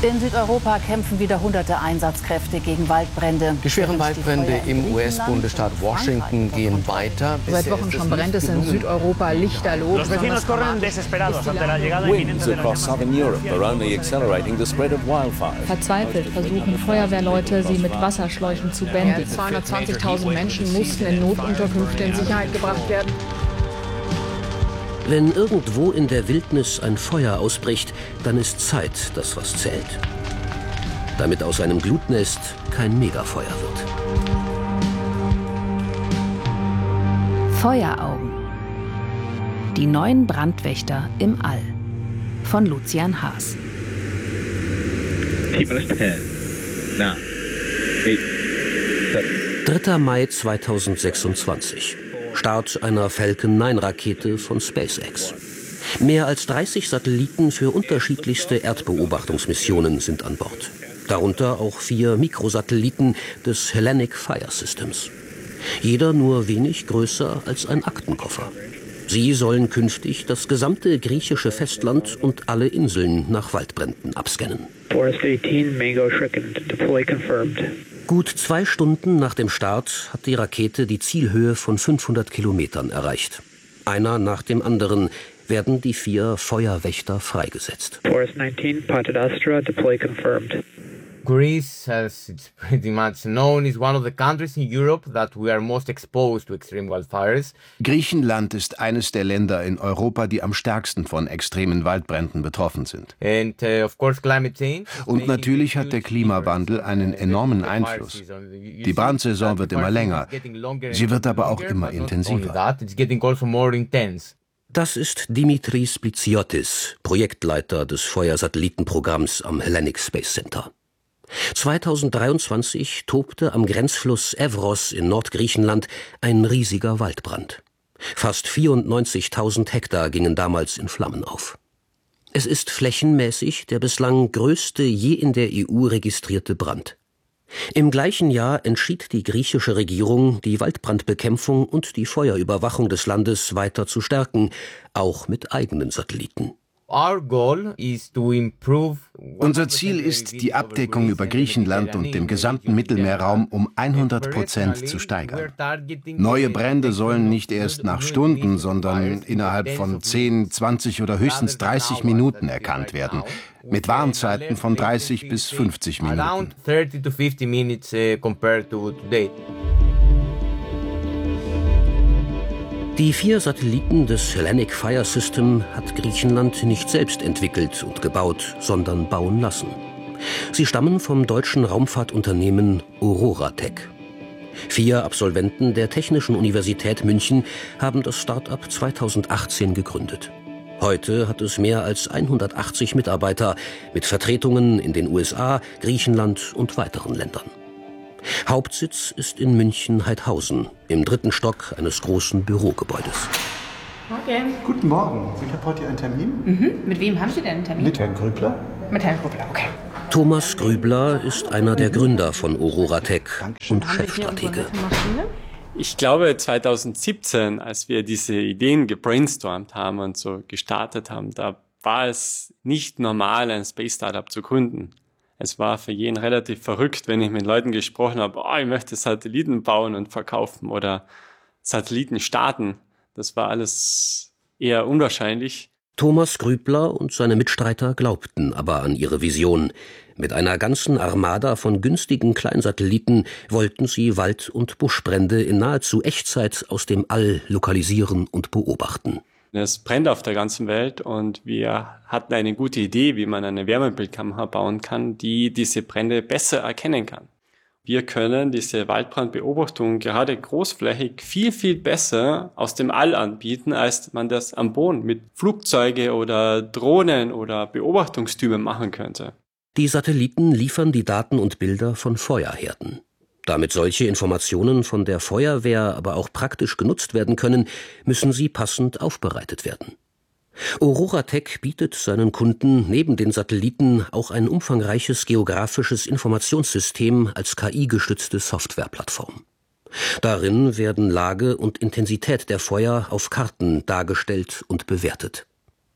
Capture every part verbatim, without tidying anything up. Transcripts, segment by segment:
In Südeuropa kämpfen wieder hunderte Einsatzkräfte gegen Waldbrände. Die schweren Waldbrände im U S-Bundesstaat Washington gehen weiter. Seit Wochen schon brennt es in Südeuropa lichterloh. Winds across southern Europe are only accelerating the spread of wildfires. Verzweifelt versuchen Feuerwehrleute, sie mit Wasserschläuchen zu bändigen. zweihundertzwanzigtausend Menschen mussten in Notunterkünfte in Sicherheit gebracht werden. Wenn irgendwo in der Wildnis ein Feuer ausbricht, dann ist Zeit das, was zählt. Damit aus einem Glutnest kein Megafeuer wird. Feueraugen. Die neuen Brandwächter im All. Von Lucian Haas. dritter Mai zweitausendsechsundzwanzig. Start einer Falcon neun Rakete von SpaceX. Mehr als dreißig Satelliten für unterschiedlichste Erdbeobachtungsmissionen sind an Bord. Darunter auch vier Mikrosatelliten des Hellenic Fire Systems. Jeder nur wenig größer als ein Aktenkoffer. Sie sollen künftig das gesamte griechische Festland und alle Inseln nach Waldbränden abscannen. Gut zwei Stunden nach dem Start hat die Rakete die Zielhöhe von fünfhundert Kilometern erreicht. Einer nach dem anderen werden die vier Feuerwächter freigesetzt. Greece, as it's pretty much known, is one of the countries in Europe that we are most exposed to extreme wildfires. Griechenland ist eines der Länder in Europa, die am stärksten von extremen Waldbränden betroffen sind. And, uh, of course, climate change. Und natürlich hat der Klimawandel einen enormen Einfluss. Die Brandsaison wird immer länger. Sie wird aber auch immer intensiver. Das ist Dimitris Plitziotis, Projektleiter des Feuersatellitenprogramms am Hellenic Space Center. zweitausenddreiundzwanzig tobte am Grenzfluss Evros in Nordgriechenland ein riesiger Waldbrand. Fast vierundneunzigtausend Hektar gingen damals in Flammen auf. Es ist flächenmäßig der bislang größte je in der E U registrierte Brand. Im gleichen Jahr entschied die griechische Regierung, die Waldbrandbekämpfung und die Feuerüberwachung des Landes weiter zu stärken, auch mit eigenen Satelliten. Unser Ziel ist, die Abdeckung über Griechenland und den gesamten Mittelmeerraum um hundert Prozent zu steigern. Neue Brände sollen nicht erst nach Stunden, sondern innerhalb von zehn, zwanzig oder höchstens dreißig Minuten erkannt werden, mit Warnzeiten von dreißig bis fünfzig Minuten. Die vier Satelliten des Hellenic Fire System hat Griechenland nicht selbst entwickelt und gebaut, sondern bauen lassen. Sie stammen vom deutschen Raumfahrtunternehmen Auroratech. Vier Absolventen der Technischen Universität München haben das Start-up zweitausendachtzehn gegründet. Heute hat es mehr als hundertachtzig Mitarbeiter mit Vertretungen in den U S A, Griechenland und weiteren Ländern. Hauptsitz ist in München-Heidhausen, im dritten Stock eines großen Bürogebäudes. Morgen. Guten Morgen. Ich habe heute einen Termin. Mhm. Mit wem haben Sie denn einen Termin? Mit Herrn Grübler. Mit Herrn Grübler, okay. Thomas Grübler ist einer der Gründer von Auroratech und Chefstratege. Ich glaube, zweitausendsiebzehn, als wir diese Ideen gebrainstormt haben und so gestartet haben, da war es nicht normal, ein Space-Startup zu gründen. Es war für jeden relativ verrückt, wenn ich mit Leuten gesprochen habe, oh, ich möchte Satelliten bauen und verkaufen oder Satelliten starten. Das war alles eher unwahrscheinlich. Thomas Grübler und seine Mitstreiter glaubten aber an ihre Vision. Mit einer ganzen Armada von günstigen Kleinsatelliten wollten sie Wald- und Buschbrände in nahezu Echtzeit aus dem All lokalisieren und beobachten. Es brennt auf der ganzen Welt und wir hatten eine gute Idee, wie man eine Wärmebildkamera bauen kann, die diese Brände besser erkennen kann. Wir können diese Waldbrandbeobachtung gerade großflächig viel, viel besser aus dem All anbieten, als man das am Boden mit Flugzeuge oder Drohnen oder Beobachtungstürmen machen könnte. Die Satelliten liefern die Daten und Bilder von Feuerherden. Damit solche Informationen von der Feuerwehr aber auch praktisch genutzt werden können, müssen sie passend aufbereitet werden. Auroratech bietet seinen Kunden neben den Satelliten auch ein umfangreiches geografisches Informationssystem als K I-gestützte Softwareplattform. Darin werden Lage und Intensität der Feuer auf Karten dargestellt und bewertet.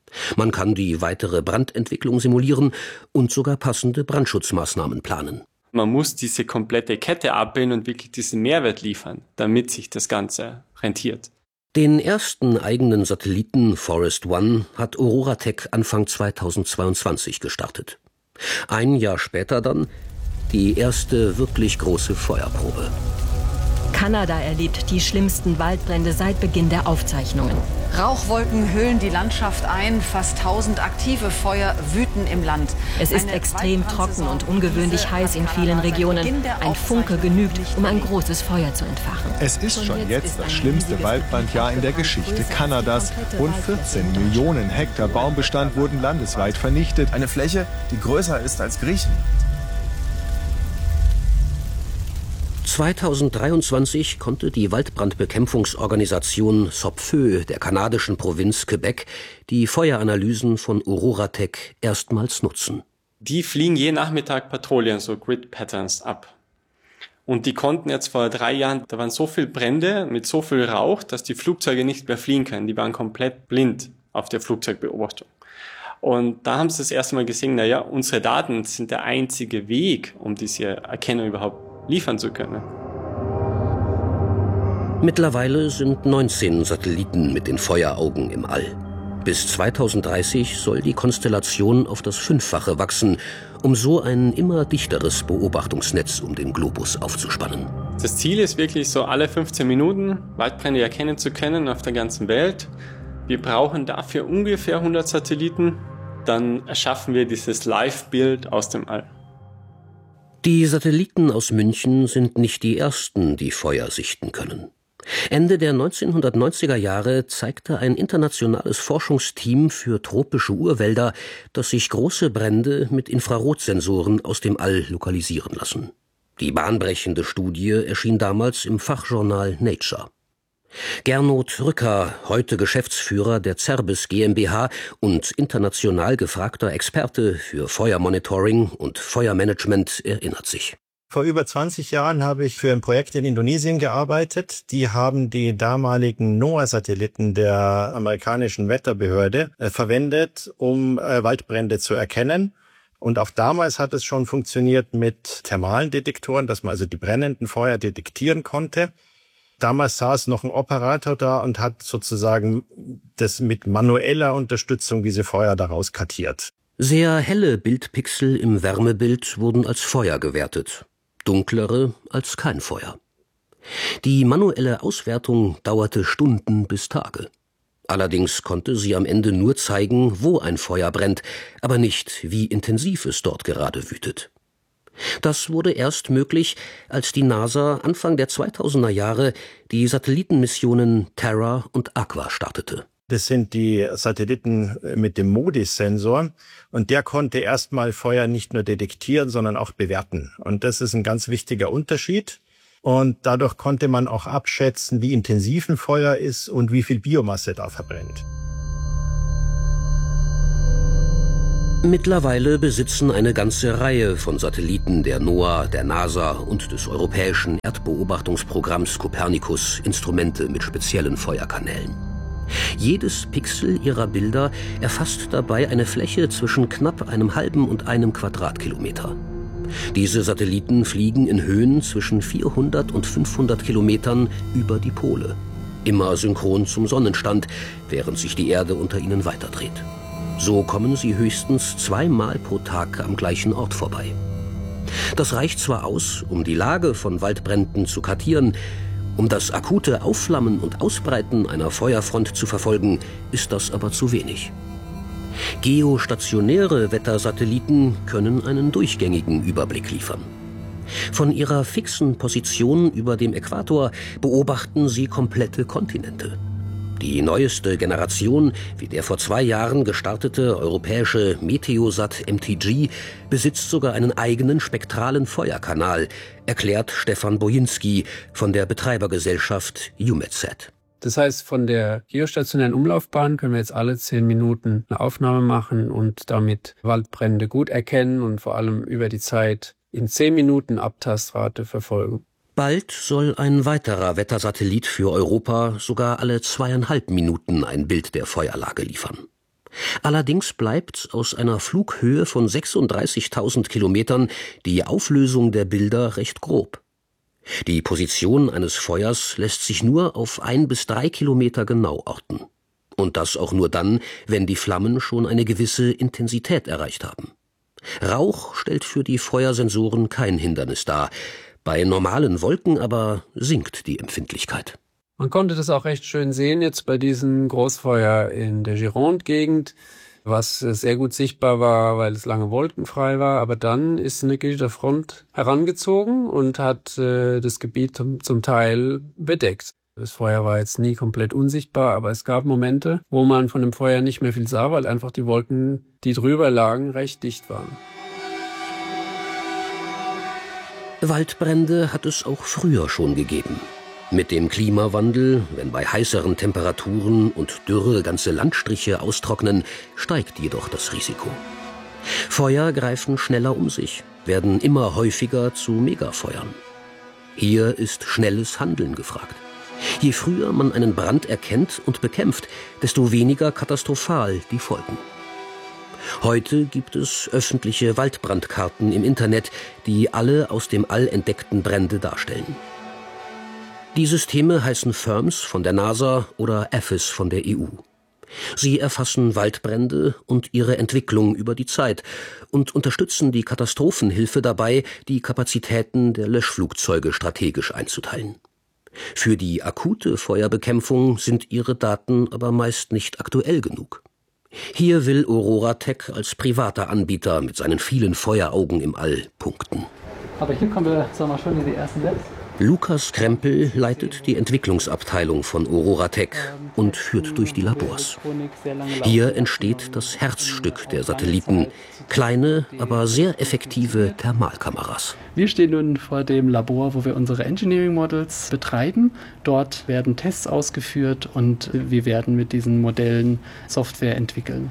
Man kann die weitere Brandentwicklung simulieren und sogar passende Brandschutzmaßnahmen planen. Man muss diese komplette Kette abbilden und wirklich diesen Mehrwert liefern, damit sich das Ganze rentiert. Den ersten eigenen Satelliten Forest One hat OroraTech Anfang zweitausendzweiundzwanzig gestartet. Ein Jahr später dann die erste wirklich große Feuerprobe. Kanada erlebt die schlimmsten Waldbrände seit Beginn der Aufzeichnungen. Rauchwolken hüllen die Landschaft ein. Fast tausend aktive Feuer wüten im Land. Es ist extrem trocken und ungewöhnlich heiß in vielen Regionen. Ein Funke genügt, um ein großes Feuer zu entfachen. Es ist schon jetzt das schlimmste Waldbrandjahr in der Geschichte Kanadas. Rund vierzehn Millionen Hektar Baumbestand wurden landesweit vernichtet. Eine Fläche, die größer ist als Griechenland. zweitausenddreiundzwanzig konnte die Waldbrandbekämpfungsorganisation SOPFEU der kanadischen Provinz Quebec die Feueranalysen von OroraTech erstmals nutzen. Die fliegen jeden Nachmittag Patrouillen, so Grid Patterns, ab. Und die konnten jetzt vor drei Jahren, da waren so viele Brände mit so viel Rauch, dass die Flugzeuge nicht mehr fliegen können. Die waren komplett blind auf der Flugzeugbeobachtung. Und da haben sie das erste Mal gesehen, naja, unsere Daten sind der einzige Weg, um diese Erkennung überhaupt liefern zu können. Mittlerweile sind neunzehn Satelliten mit den Feueraugen im All. Bis zweitausenddreißig soll die Konstellation auf das Fünffache wachsen, um so ein immer dichteres Beobachtungsnetz um den Globus aufzuspannen. Das Ziel ist wirklich so, alle fünfzehn Minuten Waldbrände erkennen zu können auf der ganzen Welt. Wir brauchen dafür ungefähr hundert Satelliten. Dann erschaffen wir dieses Live-Bild aus dem All. Die Satelliten aus München sind nicht die ersten, die Feuer sichten können. Ende der neunzehnhundertneunziger Jahre zeigte ein internationales Forschungsteam für tropische Urwälder, dass sich große Brände mit Infrarotsensoren aus dem All lokalisieren lassen. Die bahnbrechende Studie erschien damals im Fachjournal Nature. Gernot Rücker, heute Geschäftsführer der Zerbis GmbH und international gefragter Experte für Feuermonitoring und Feuermanagement, erinnert sich. Vor über zwanzig Jahren habe ich für ein Projekt in Indonesien gearbeitet. Die haben die damaligen NOAA-Satelliten der amerikanischen Wetterbehörde äh, verwendet, um äh, Waldbrände zu erkennen. Und auch damals hat es schon funktioniert mit thermalen Detektoren, dass man also die brennenden Feuer detektieren konnte. Damals saß noch ein Operator da und hat sozusagen das mit manueller Unterstützung diese Feuer daraus kartiert. Sehr helle Bildpixel im Wärmebild wurden als Feuer gewertet, dunklere als kein Feuer. Die manuelle Auswertung dauerte Stunden bis Tage. Allerdings konnte sie am Ende nur zeigen, wo ein Feuer brennt, aber nicht, wie intensiv es dort gerade wütet. Das wurde erst möglich, als die NASA Anfang der zweitausender Jahre die Satellitenmissionen Terra und Aqua startete. Das sind die Satelliten mit dem MODIS-Sensor und der konnte erstmal Feuer nicht nur detektieren, sondern auch bewerten. Und das ist ein ganz wichtiger Unterschied. Und dadurch konnte man auch abschätzen, wie intensiv ein Feuer ist und wie viel Biomasse da verbrennt. Mittlerweile besitzen eine ganze Reihe von Satelliten der NOAA, der NASA und des europäischen Erdbeobachtungsprogramms Copernicus Instrumente mit speziellen Feuerkanälen. Jedes Pixel ihrer Bilder erfasst dabei eine Fläche zwischen knapp einem halben und einem Quadratkilometer. Diese Satelliten fliegen in Höhen zwischen vierhundert und fünfhundert Kilometern über die Pole. Immer synchron zum Sonnenstand, während sich die Erde unter ihnen weiterdreht. So kommen sie höchstens zweimal pro Tag am gleichen Ort vorbei. Das reicht zwar aus, um die Lage von Waldbränden zu kartieren, um das akute Aufflammen und Ausbreiten einer Feuerfront zu verfolgen, ist das aber zu wenig. Geostationäre Wettersatelliten können einen durchgängigen Überblick liefern. Von ihrer fixen Position über dem Äquator beobachten sie komplette Kontinente. Die neueste Generation, wie der vor zwei Jahren gestartete europäische Meteosat M T G, besitzt sogar einen eigenen spektralen Feuerkanal, erklärt Stefan Bojinski von der Betreibergesellschaft EUMETSAT. Das heißt, von der geostationären Umlaufbahn können wir jetzt alle zehn Minuten eine Aufnahme machen und damit Waldbrände gut erkennen und vor allem über die Zeit in zehn Minuten Abtastrate verfolgen. Bald soll ein weiterer Wettersatellit für Europa sogar alle zweieinhalb Minuten ein Bild der Feuerlage liefern. Allerdings bleibt aus einer Flughöhe von sechsunddreißigtausend Kilometern die Auflösung der Bilder recht grob. Die Position eines Feuers lässt sich nur auf ein bis drei Kilometer genau orten. Und das auch nur dann, wenn die Flammen schon eine gewisse Intensität erreicht haben. Rauch stellt für die Feuersensoren kein Hindernis dar. Bei normalen Wolken aber sinkt die Empfindlichkeit. Man konnte das auch recht schön sehen jetzt bei diesem Großfeuer in der Gironde-Gegend, was sehr gut sichtbar war, weil es lange wolkenfrei war. Aber dann ist eine Gewitterfront herangezogen und hat äh, das Gebiet zum, zum Teil bedeckt. Das Feuer war jetzt nie komplett unsichtbar, aber es gab Momente, wo man von dem Feuer nicht mehr viel sah, weil einfach die Wolken, die drüber lagen, recht dicht waren. Waldbrände hat es auch früher schon gegeben. Mit dem Klimawandel, wenn bei heißeren Temperaturen und Dürre ganze Landstriche austrocknen, steigt jedoch das Risiko. Feuer greifen schneller um sich, werden immer häufiger zu Megafeuern. Hier ist schnelles Handeln gefragt. Je früher man einen Brand erkennt und bekämpft, desto weniger katastrophal die Folgen. Heute gibt es öffentliche Waldbrandkarten im Internet, die alle aus dem All entdeckten Brände darstellen. Die Systeme heißen F I R M S von der NASA oder A F I S von der E U. Sie erfassen Waldbrände und ihre Entwicklung über die Zeit und unterstützen die Katastrophenhilfe dabei, die Kapazitäten der Löschflugzeuge strategisch einzuteilen. Für die akute Feuerbekämpfung sind ihre Daten aber meist nicht aktuell genug. Hier will OroraTech als privater Anbieter mit seinen vielen Feueraugen im All punkten. Aber hier kommen wir, sagen wir schon, in die ersten Labs. Lukas Krempel leitet die Entwicklungsabteilung von OroraTech und führt durch die Labors. Hier entsteht das Herzstück der Satelliten, kleine, aber sehr effektive Thermalkameras. Wir stehen nun vor dem Labor, wo wir unsere Engineering Models betreiben. Dort werden Tests ausgeführt und wir werden mit diesen Modellen Software entwickeln.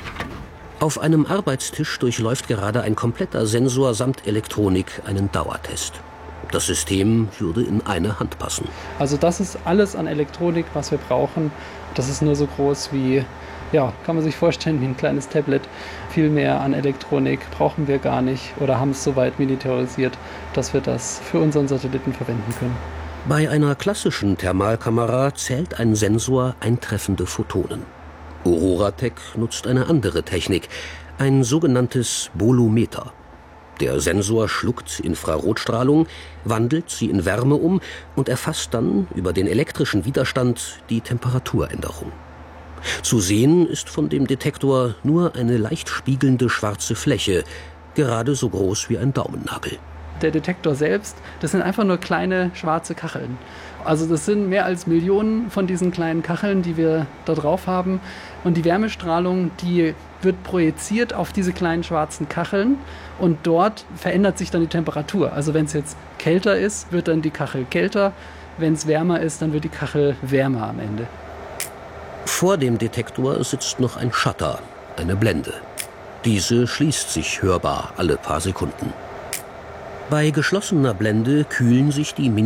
Auf einem Arbeitstisch durchläuft gerade ein kompletter Sensor samt Elektronik einen Dauertest. Das System würde in eine Hand passen. Also das ist alles an Elektronik, was wir brauchen. Das ist nur so groß wie, ja, kann man sich vorstellen, wie ein kleines Tablet. Viel mehr an Elektronik brauchen wir gar nicht oder haben es so weit miniaturisiert, dass wir das für unseren Satelliten verwenden können. Bei einer klassischen Thermalkamera zählt ein Sensor eintreffende Photonen. OroraTech nutzt eine andere Technik, ein sogenanntes Bolometer. Der Sensor schluckt Infrarotstrahlung, wandelt sie in Wärme um und erfasst dann über den elektrischen Widerstand die Temperaturänderung. Zu sehen ist von dem Detektor nur eine leicht spiegelnde schwarze Fläche, gerade so groß wie ein Daumennagel. Der Detektor selbst, das sind einfach nur kleine schwarze Kacheln. Also das sind mehr als Millionen von diesen kleinen Kacheln, die wir da drauf haben. Und die Wärmestrahlung, die wird projiziert auf diese kleinen schwarzen Kacheln und dort verändert sich dann die Temperatur. Also wenn es jetzt kälter ist, wird dann die Kachel kälter. Wenn es wärmer ist, dann wird die Kachel wärmer am Ende. Vor dem Detektor sitzt noch ein Shutter, eine Blende. Diese schließt sich hörbar alle paar Sekunden. Bei geschlossener Blende kühlen sich die